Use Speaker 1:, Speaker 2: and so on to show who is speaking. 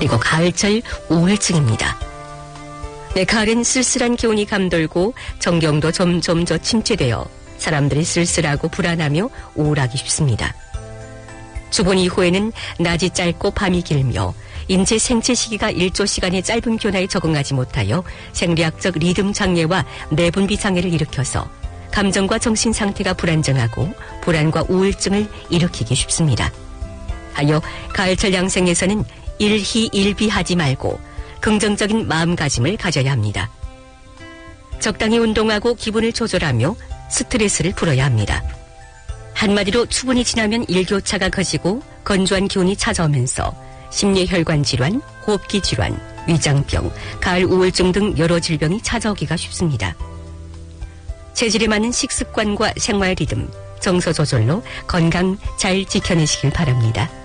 Speaker 1: 그리고 가을철 우울증입니다. 네, 가을엔 쓸쓸한 기온이 감돌고 정경도 점점 더 침체되어 사람들이 쓸쓸하고 불안하며 우울하기 쉽습니다. 주본 이후에는 낮이 짧고 밤이 길며 인체 생체 시기가 일조 시간의 짧은 변화에 적응하지 못하여 생리학적 리듬 장애와 내분비 장애를 일으켜서 감정과 정신 상태가 불안정하고 불안과 우울증을 일으키기 쉽습니다. 하여 가을철 양생에서는 일희일비하지 말고 긍정적인 마음가짐을 가져야 합니다. 적당히 운동하고 기분을 조절하며 스트레스를 풀어야 합니다. 한마디로 추분이 지나면 일교차가 커지고 건조한 기운이 찾아오면서 심뇌혈관 질환, 호흡기 질환, 위장병, 가을 우울증 등 여러 질병이 찾아오기가 쉽습니다. 체질에 맞는 식습관과 생활 리듬, 정서 조절로 건강 잘 지켜내시길 바랍니다.